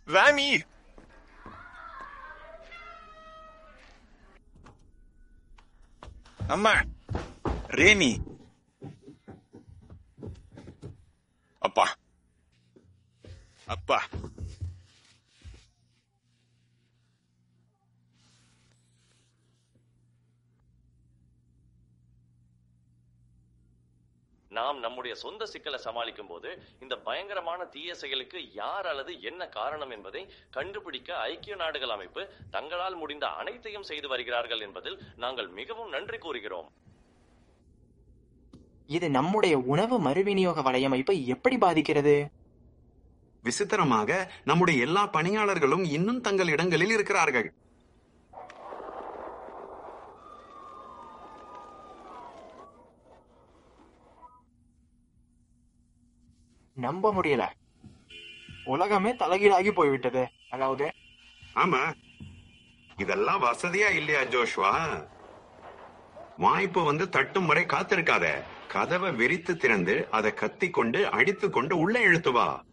வேமி, அம்மா, ரேமி, அப்பா, அப்பா. நாம் நம்முடைய சொந்த சிக்கலை சமாளிக்கும் போது இந்த பயங்கரமான தீய செயலுக்கு யார் அல்லது என்ன காரணம் என்பதை கண்டுபிடிக்க ஐக்கிய நாடுகள் அமைப்பு தங்களால் முடிந்த அனைத்தையும் செய்து வருகிறார்கள் என்பதில் நாங்கள் மிகவும் நன்றி கூறுகிறோம். இது நம்முடைய உணவு மறுவிநியோக வலையமைப்பை எப்படி பாதிக்கிறது? விசித்திரமாக நம்முடைய எல்லா பணியாளர்களும் இன்னும் தங்கள் இடங்களில் இருக்கிறார்கள். நம்ப முடியல. உலகமே தலைகீழாகி போய்விட்டது. அதாவது ஆமா, இதெல்லாம் வசதியா இல்லையா ஜோஷ்வா? வாய்ப்பு வந்து தட்டும் வரை காத்திருக்காத. கதவை விரித்து திறந்து அதை கத்தி கொண்டு அடித்து கொண்டு உள்ளே இழுத்து வா.